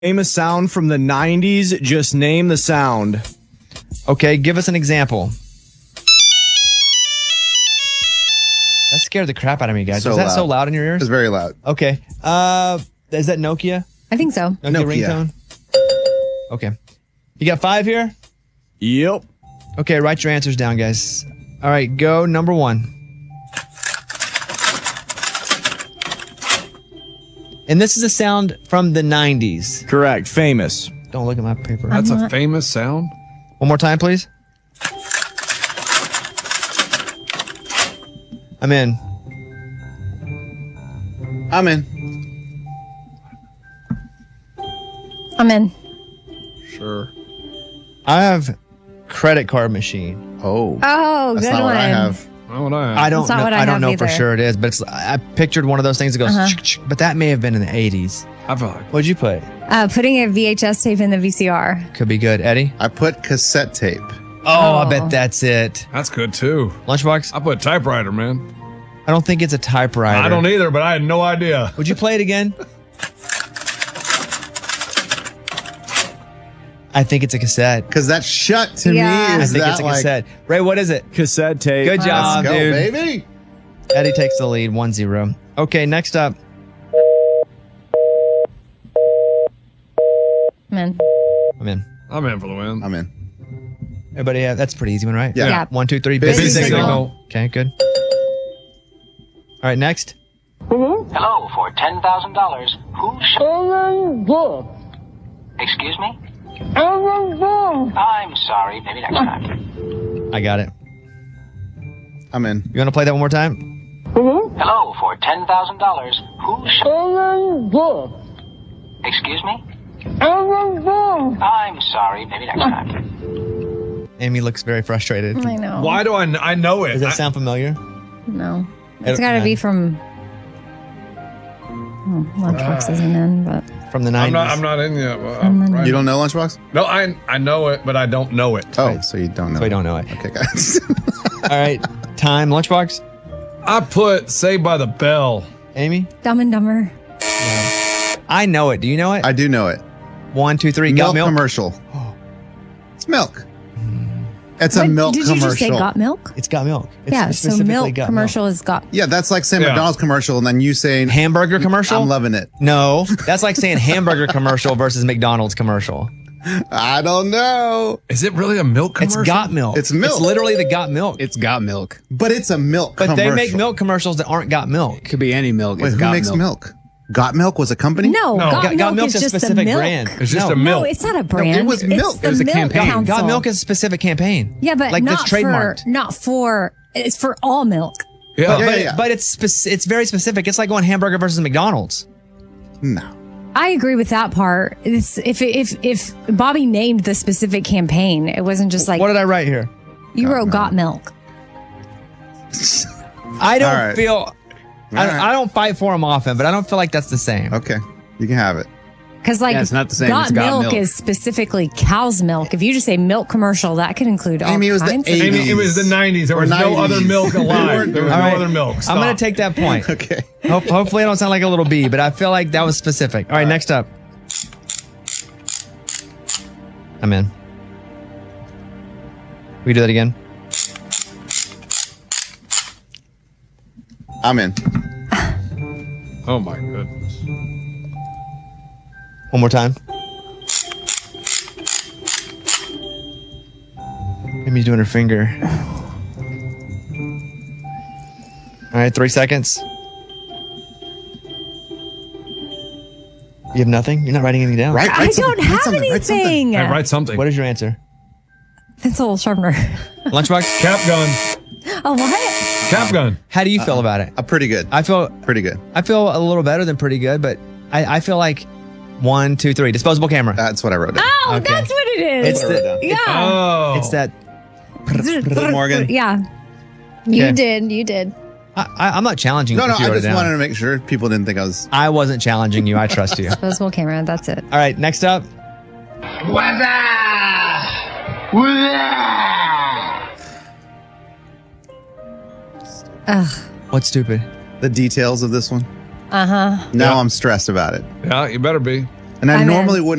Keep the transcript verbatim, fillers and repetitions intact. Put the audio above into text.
Name a sound from the nineties. Just name the sound. Okay, give us an example. That scared the crap out of me, guys. So Was that loud. so loud in your ears? It's very loud. Okay. Uh, is that Nokia? I think so. Nokia, Nokia. ringtone? Okay. You got five here? Yep. Okay, write your answers down, guys. All right, go number one. And this is a sound from the nineties. Correct. Famous. Don't look at my paper. That's I'm a not- famous sound. One more time, please. I'm in. I'm in. I'm in. Sure. I have credit card machine. Oh. Oh, That's good not one. what I have. Not what I have. I don't That's not know. what I I, don't have know for either. sure it is, but it's. I pictured one of those things that goes. Uh-huh. ch- ch- But that may have been in the eighties. I feel like What'd you put? Uh, putting a V H S tape in the V C R. Could be good, Eddie. I put cassette tape. Oh, I Oh. bet that's it. that's good too. Lunchbox. I put typewriter, man. I don't think it's a typewriter. I don't either, but I had no idea. Would you play it again? I think it's a cassette. Because that shut to Yeah. me I is think that it's a like, cassette. Ray, what is it? Cassette tape. Good job, let's go, dude. baby. Eddie takes the lead, one zero. Okay, next up. I'm in. I'm in. I'm in for the win. I'm in. Everybody have, that's a pretty easy one, right? Yeah. Yeah. One, two, three. Busy Busy, signal. signal. Okay, good. All right, next. Hello, for ten thousand dollars. Who sh- Excuse me? I'm sorry. Maybe next time. I got it. I'm in. You want to play that one more time? Hello, for ten thousand dollars. Who sh- Excuse me? I'm sorry. Maybe next time. Amy looks very frustrated. I know. Why do I? Kn- I know it. Does that I- sound familiar? No. I It's don't- got to no. be from. Oh, Lunchbox isn't in, but. From the I'm nineties. not. I'm not in yet. Well, I'm right. You don't know Lunchbox? No, I I know it, but I don't know it. Oh, so you don't know. So we don't know it. Okay, guys. All right, time. Lunchbox. I put Saved by the Bell. Amy? Dumb and Dumber. I know it. Do you know it? I do know it. One, two, three. Milk, Got milk? commercial. It's milk. It's a What, milk did commercial. you just say got milk? It's got milk. It's Yeah, so specifically milk got commercial is got. Yeah, that's like saying Yeah. McDonald's commercial and then you saying Hamburger commercial? I'm loving it. No, that's like saying hamburger commercial versus McDonald's commercial. I don't know. Is it really a milk commercial? It's got milk. It's milk. It's literally the got milk. It's got milk. But it's a milk but commercial. they make milk commercials that aren't got milk. Could be any milk. Wait, it's who got makes milk? Got Milk was a company? No, No. got, Got, milk got milk's is a just specific the milk. brand. It's just no. a milk. No, it's not a brand. it was It's milk. the It was a milk campaign. council. Got milk is a specific campaign. Yeah, but like not that's trademarked. for not for. It's for all milk. Yeah. But, Yeah, but, yeah, yeah. but it's spec- it's very specific. It's like going hamburger versus McDonald's. No. I agree with that part. It's, if if if Bobby named the specific campaign, it wasn't just like What did I write here? you wrote "got milk." I don't All right. feel. I, right. I don't fight for them often, but I don't feel like that's the same. Okay. You can have it. Because like Yeah, it's not the same. Got It's got milk, milk. is specifically cow's milk. If you just say milk commercial, that could include all Amy, it was the kinds of eighties. Amy, it was the nineties. There Or was no nineties. other milk They alive. weren't There was doing no All right. other milk. I'm going Stop. to take that point. Okay. Hope, hopefully, I don't sound like a little bee, but I feel like that was specific. All right, next up. I'm in. We do that again. I'm in. Oh my goodness. One more time. Amy's doing her finger. All right, three seconds. You have nothing? You're not writing anything down? Right? I Write don't something, write have something, write something. anything. Hey, write something. What is your answer? Pencil sharpener. Lunchbox? Cap gun. Oh, what? Cap gun. How do you feel about it? Uh, pretty good. I feel Pretty good. I feel a little better than pretty good, but I, I feel like one, two, three. Disposable camera. That's what I wrote down. Oh, Okay. that's what it is. It's the- yeah. Oh. It's that. Morgan. Yeah. You Okay. did. You did. I, I, I'm not challenging No, you. no, if you I wrote just it down. wanted to make sure people didn't think I was. I wasn't challenging you. I trust you. All Disposable camera. That's it. right, next up. Ugh. What's stupid? The details of this one. Uh huh. Now Yeah. I'm stressed about it. Yeah, you better be. And I I'm in. normally wouldn't